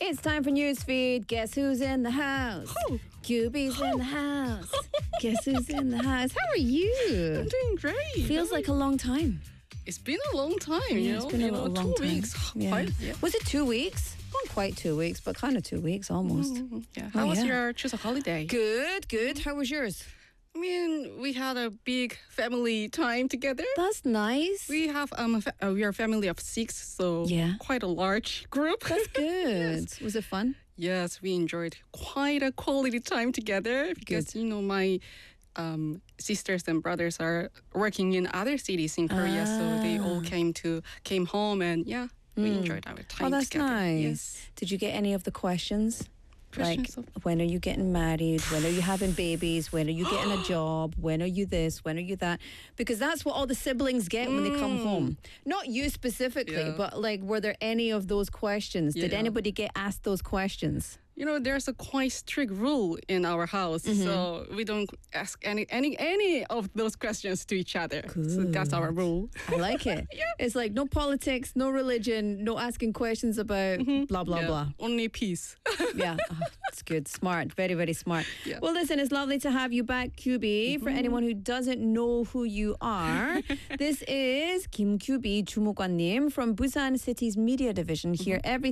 It's time for Newsfeed. Guess who's in the house? QB's in the house. Guess who's in the house? How are you? I'm doing great. Feels like a long time. It's been a long time, It's been a long 2 time. weeks. Yeah. Quite, Was it 2 weeks? Not quite 2 weeks, but kind of 2 weeks almost. yeah. How was yeah. your Chuseok holiday? Good. How was yours? I mean, we had a big family time together. That's nice. We have we are a family of 6, so Yeah. quite a large group. That's good. Was it fun? Yes, we enjoyed quite a quality time together because my sisters and brothers are working in other cities in Korea, so they all came home and we enjoyed our time Oh, that's together. nice. Yes. Did you get any of the questions? Questions Like, when are you getting married? When are you having babies? When are you getting a job? When are you this? When are you that? Because that's what all the siblings get when they come home. Not you specifically, Yeah. but like, were there any of those questions? Did Yeah. anybody get asked those questions? There's a quite strict rule in our house, so we don't ask any of those questions to each other. So that's our rule. I like it. It's like no politics, no religion, no asking questions about blah, blah, blah. Only peace. Yeah, it's good. Smart. Very, very smart. Yeah. Well, listen, it's lovely to have you back, QB. For anyone who doesn't know who you are, this is Kim QB 주무관님 from Busan City's media division here every